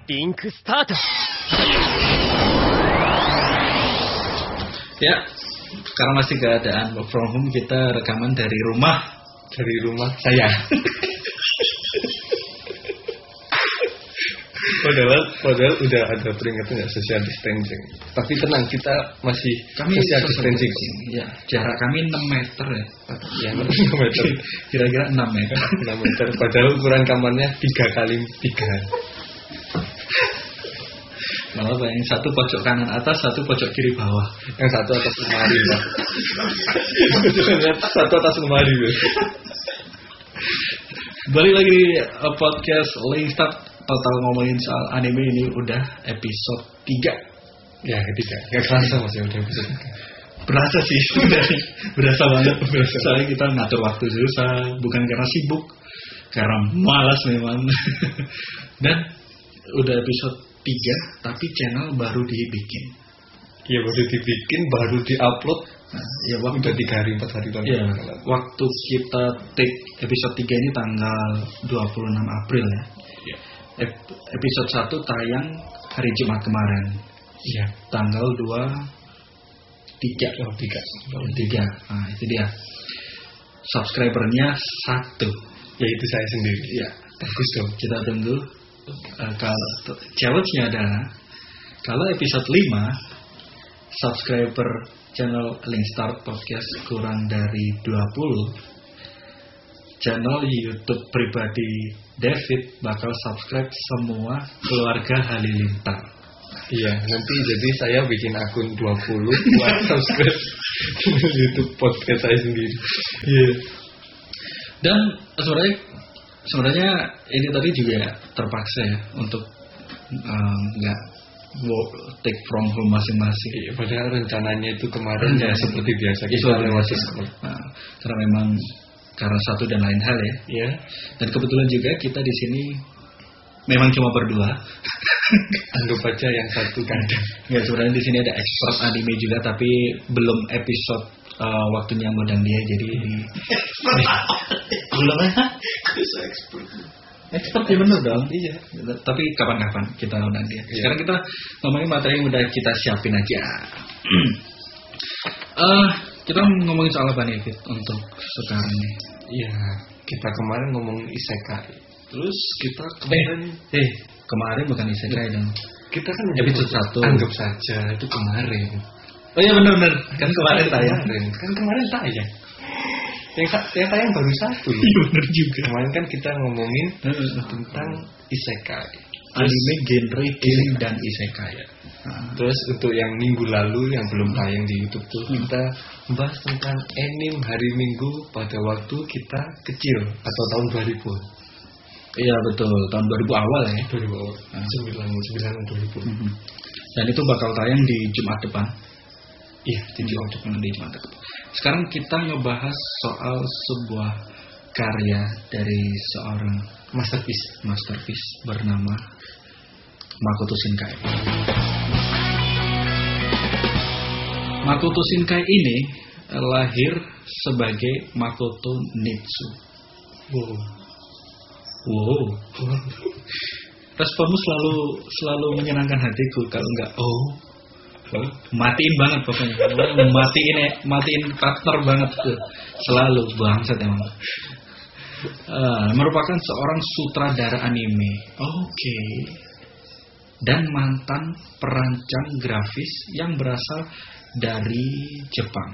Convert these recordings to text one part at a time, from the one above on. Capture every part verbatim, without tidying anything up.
リンクスタート. Ya, karena masih keadaan work from home, kita rekaman dari rumah, dari rumah saya. Padahal, padahal udah ada peringatan ya social distancing. Tapi tenang, kita masih kami social distancing. Ya, jarak kami enam meter ya. Ya, enam meter. Kira-kira enam meter. enam meter. Padahal ukuran kamarnya tiga kali tiga. Malah bayangin satu pojok kanan atas, satu pojok kiri bawah. Yang satu atas lemari, Pak. Satu atas lemari. Balik lagi di uh, podcast Linkstart. Total ngomongin soal anime ini udah episode tiga. Ya, ketiga. Gak kerasa masih udah episode tiga. Berasa sih, berasa banget. Berasa. Soalnya kita ngatur waktu susah, bukan karena sibuk, karena malas memang. Dan udah episode tiga, tapi channel baru dibikin. Iya, baru dibikin, baru diupload. Nah, ya waktu udah tiga hari, empat hari ya, waktu kita take episode tiga ini tanggal dua puluh enam April ya. Iya. Episode satu tayang hari Jumat kemarin. Iya. Tanggal dua tiga. Oh, tiga. tiga. Nah, itu dia. Subscribernya satu. Yaitu saya sendiri. Iya. Bagus dong. Kita tunggu. Uh, kalau challenge-nya adalah kalau episode lima subscriber channel Linkstart Podcast kurang dari dua puluh, channel YouTube pribadi David bakal subscribe semua keluarga Halilintar. Iya, nanti jadi saya bikin akun dua puluh buat subscribe YouTube podcast saya sendiri. Iya. Dan sebenarnya sebenarnya ini tadi juga terpaksa ya untuk nggak um, work take from home masing-masing. Iya, padahal rencananya itu kemarin ya seperti biasa kita lewati sekolah. Nah, karena memang karena satu dan lain hal ya. Iya. Dan kebetulan juga kita di sini memang cuma berdua. Anggap aja yang satu kan. Ya sebenarnya di sini ada expert anime juga, tapi belum episode uh, waktunya ngundang dia, jadi belum ya. Bisa expert. Expert ya bener dong. Iya. Tapi kapan-kapan kita undang dia. Iya. Sekarang kita ngomongin materi yang udah kita siapin aja. uh, kita ngomongin soal apa nih Fit untuk sekarang nih? Iya. Kita kemarin ngomongin isekai. Terus kita kemarin eh, eh kemarin bukan isekai dong. Kita kan episode satu. Anggap saja itu kemarin. Oh iya benar-benar. Kan kemarin tayang. Kan kemarin tayang. Yang, yang tayang baru satu. Iya benar juga. Kemarin kan kita ngomongin tentang isekai. Anime genre killing dan isekai. Nah, terus untuk yang minggu lalu yang belum tayang di YouTube tuh kita membahas tentang anime hari Minggu pada waktu kita kecil atau tahun dua ribu. Iya betul, tahun dua ribu awal ya. dua ribu awal. Nah, sembilan sembilan dua ribu. Mm-hmm. Dan itu bakal tayang di Jumat depan. Iya, di Jumat depan di Jumat depan. Sekarang kita ngebahas soal sebuah karya dari seorang masterpiece, masterpiece bernama Makoto Shinkai. Makoto Shinkai ini lahir sebagai Makoto Nitsu. Wow. Wow. Responmu selalu selalu menyenangkan hatiku. Kalau enggak, oh, matiin banget pokoknya. Matiin matiin partner banget tuh. Selalu bangsat emang. Uh, merupakan seorang sutradara anime. Oke. Okay. Dan mantan perancang grafis yang berasal dari Jepang.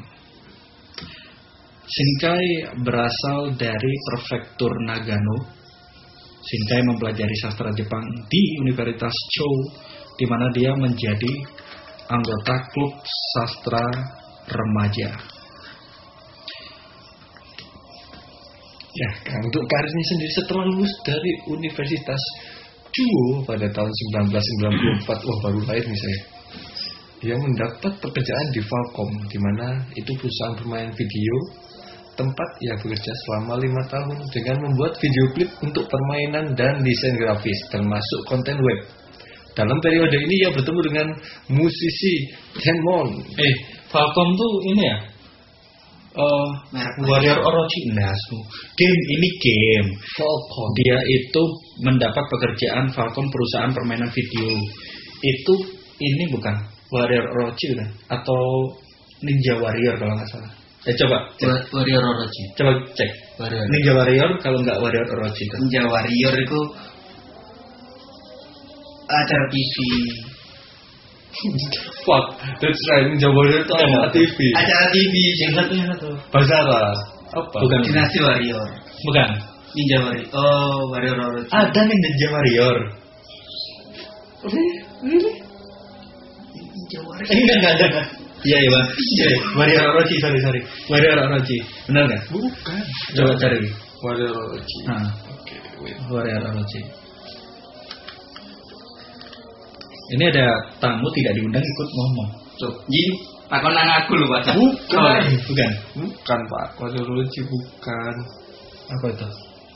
Shinkai berasal dari prefektur Nagano. Shinkai mempelajari sastra Jepang di Universitas Cho, di mana dia menjadi anggota klub sastra remaja. Ya, kan untuk karirnya sendiri setelah lulus dari Universitas Chuo pada tahun seribu sembilan ratus sembilan puluh empat, wah baru lahir nih saya. Dia mendapat pekerjaan di Falcom, di mana itu perusahaan bermain video, tempat ia bekerja selama lima tahun dengan membuat video klip untuk permainan dan desain grafis, termasuk konten web. Dalam periode ini ia bertemu dengan musisi Tenmon. Eh, Falcom tuh ini ya? Oh, Merek Warrior Orochi Nasu. Game ini game. Falcon. Dia itu mendapat pekerjaan Falcon perusahaan permainan video. Itu ini bukan Warrior Orochi kan? Atau Ninja Warrior kalau nggak salah. Eh coba cek. Wa- Warrior Orochi. Coba cek. Warrior. Ninja Warrior kalau nggak Warrior Orochi kan. Ninja Warrior itu acara T V. Fuck, that's right. Ninja Warrior itu acara T V. Acara T V yang satunya satu. Basara. Apa? Bukan. Dinasti Warrior. Bukan. Ninja Warrior. Oh, Warrior Orochi. Ada Ninja Warrior. Ninja Warrior. Eh, enggak enggak ada. Kan? Iya iya bang. Iya, Warrior Orochi sorry sorry. Warrior Orochi. Benar nggak? Bukan. Coba cari. Warrior Orochi. Nah, Oke, wait. Warrior Orochi. Ini ada tamu tidak diundang ikut ngomong. Tuh, Jin, pakonan aku lho, Pak. Bukan. Bukan. Bukan, Pak. Warrior Orochi bukan. Apa itu?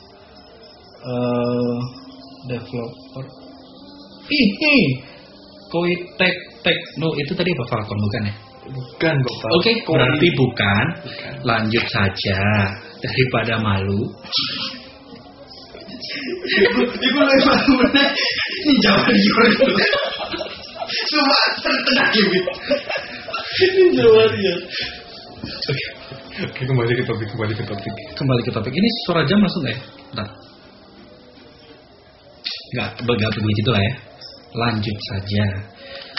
Eh, developer. Ini Koei Tech Techno itu tadi apa Falcon bukan ya? Bukan, Bapak. Oke, berarti bukan. Bukan. Lanjut saja daripada malu. Iku lho bangunnya Ninja Warrior itu. Cuma tertengah gitu. Ninja Warrior. Oke. Oke, kembali ke topik, kembali ke topik. Kembali ke topik. Ini suara jam langsung nggak ya? Bentar. Nggak, nggak begitu lah ya. Lanjut saja.